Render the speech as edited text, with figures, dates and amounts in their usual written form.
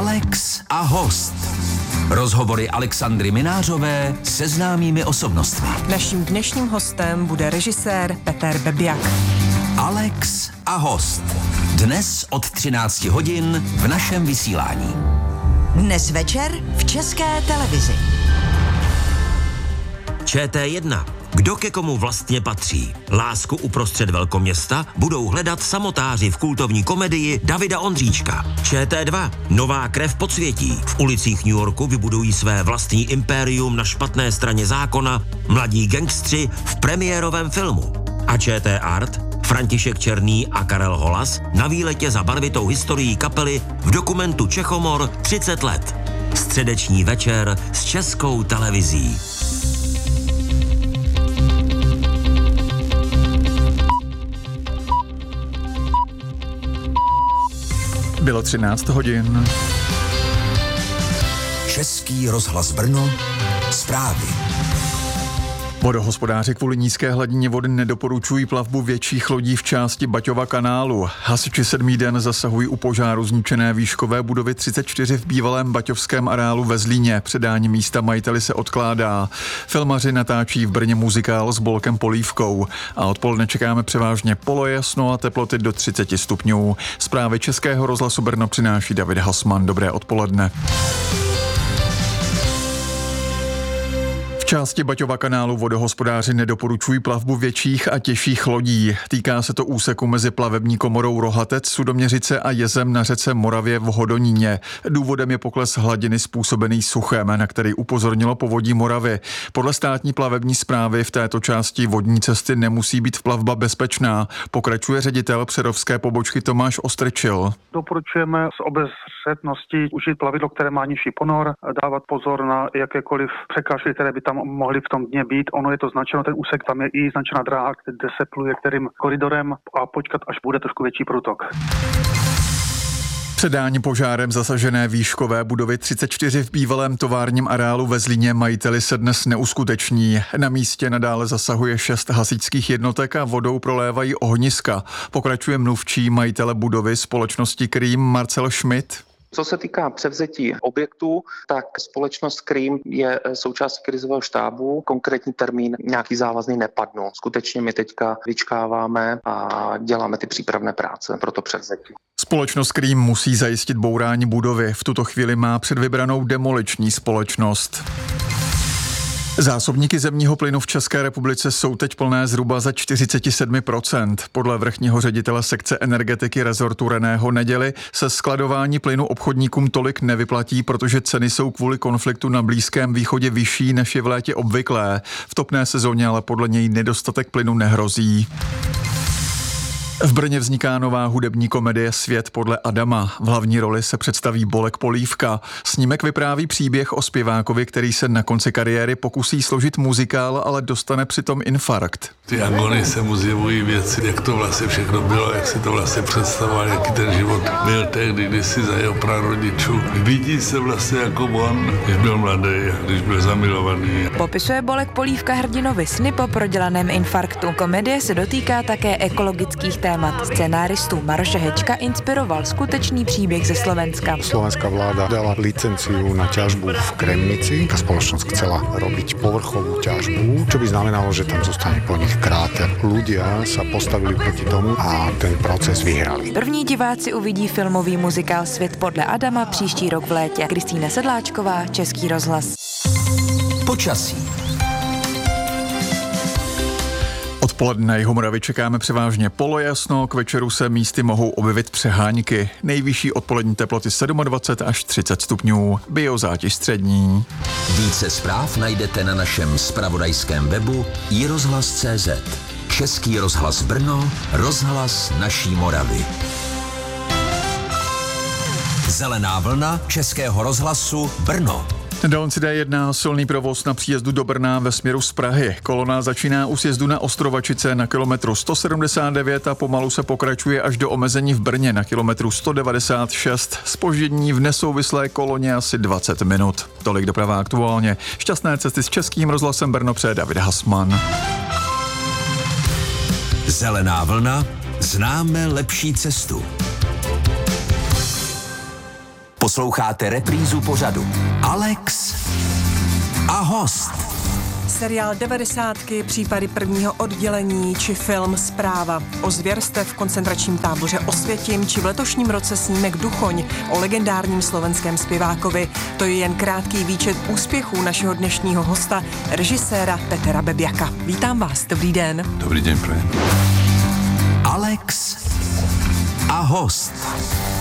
Alex a host. Rozhovory Alexandry Minářové se známými osobnostmi. Naším dnešním hostem bude režisér Peter Bebiak. Alex a host. Dnes od 13 hodin v našem vysílání. Dnes večer v České televizi. ČT1. Kdo ke komu vlastně patří? Lásku uprostřed velkoměsta budou hledat samotáři v kultovní komedii Davida Ondříčka. ČT2. Nová krev podsvětí. V ulicích New Yorku vybudují své vlastní impérium na špatné straně zákona mladí gangstři v premiérovém filmu. A ČT Art. František Černý a Karel Holas na výletě za barvitou historií kapely v dokumentu Čechomor 30 let. Středeční večer s Českou televizí. Bylo 13 hodin. Český rozhlas Brno. Zprávy. Vodohospodáři kvůli nízké hladině vody nedoporučují plavbu větších lodí v části Baťova kanálu. Hasiči 7. den zasahují u požáru zničené výškové budovy 34 v bývalém baťovském areálu ve Zlíně. Předání místa majiteli se odkládá. Filmaři natáčí v Brně muzikál s Bolkem Polívkou. A odpoledne čekáme převážně polojasno a teploty do 30 stupňů. Zprávy Českého rozhlasu Brno přináší David Hasman. Dobré odpoledne. V části Baťova kanálu vodohospodáři nedoporučují plavbu větších a těžších lodí. Týká se to úseku mezi plavební komorou Rohatec, Sudoměřice a jezem na řece Moravě v Hodoníně. Důvodem je pokles hladiny způsobený suchem, na který upozornilo Povodí Moravy. Podle státní plavební správy v této části vodní cesty nemusí být plavba bezpečná, pokračuje ředitel přerovské pobočky Tomáš Ostrčil. Doporučujeme z obezřetnosti užít plavidlo, které má nižší ponor, dávat pozor na jakékoliv překážky, které by tam mohly v tom dně být. Ono je to značeno, ten úsek, tam je i značená dráha, kde se pluje kterým koridorem a počkat, až bude trošku větší průtok. Předání požárem zasažené výškové budovy 34 v bývalém továrním areálu ve Zlíně majiteli se dnes neuskuteční. Na místě nadále zasahuje 6 hasičských jednotek a vodou prolévají ohniska. Pokračuje mluvčí majitele budovy společnosti Krým Marcel Schmidt. Co se týká převzetí objektu, tak společnost Krým je součástí krizového štábu. Konkrétní termín nějaký závazný nepadnul. Skutečně my teďka vyčkáváme a děláme ty přípravné práce pro to převzetí. Společnost Krým musí zajistit bourání budovy. V tuto chvíli má před vybranou demoliční společnost. Zásobníky zemního plynu v České republice jsou teď plné zhruba za 47%. Podle vrchního ředitele sekce energetiky rezortu Reného Neděly se skladování plynu obchodníkům tolik nevyplatí, protože ceny jsou kvůli konfliktu na Blízkém východě vyšší, než je v létě obvyklé. V topné sezóně ale podle něj nedostatek plynu nehrozí. V Brně vzniká nová hudební komedie Svět podle Adama. V hlavní roli se představí Bolek Polívka. Snímek vypráví příběh o zpěvákovi, který se na konci kariéry pokusí složit muzikál, ale dostane přitom infarkt. Ty agony se mu zjevují věci, jak to vlastně všechno bylo, jak si to vlastně představoval, jaký ten život byl tehdy, když si za jeho prarodičů. Vidí se vlastně jako on, když byl mladý, když byl zamilovaný. Popisuje Bolek Polívka hrdinovi sny po prodělaném infarktu. Komedie se dotýká také ekologických témat. Scenáristů Maroše Hečka inspiroval skutečný příběh ze Slovenska. Slovenská vláda dala licenciu na ťažbu v Kremnici. Tá spoločnosť chcela robiť povrchovú ťažbu, čo by znamenalo, že tam zostane po nich kráter. Ľudia sa postavili proti tomu a ten proces vyhrali. První diváci uvidí filmový muzikál Svět podle Adama příští rok v létě. Kristýna Sedláčková, Český rozhlas. Počasí. Odpoledne na Jihomoravě čekáme převážně polojasno, k večeru se místy mohou objevit přehánky. Nejvyšší odpolední teploty 27 až 30 stupňů, biozátěž střední. Více zpráv najdete na našem zpravodajském webu iRozhlas.cz. Český rozhlas Brno, rozhlas naší Moravy. Zelená vlna Českého rozhlasu Brno. Dálnici D1 silný provoz na příjezdu do Brna ve směru z Prahy. Kolona začíná u sjezdu na Ostrovačice na kilometru 179 a pomalu se pokračuje až do omezení v Brně na kilometru 196. Zpoždění v nesouvislé koloně asi 20 minut. Tolik doprava aktuálně. Šťastné cesty s Českým rozhlasem Brno přeje David Hasman. Zelená vlna. Známe lepší cestu. Posloucháte reprízu pořadu Alex a host. Seriál 90, případy prvního oddělení či film Zpráva o zvěrstev v koncentračním táboře Osvětim či v letošním roce snímek Duchoň o legendárním slovenském zpěvákovi. To je jen krátký výčet úspěchů našeho dnešního hosta, režiséra Petra Bebiaka. Vítám vás, dobrý den. Dobrý den, prajem. Alex a host.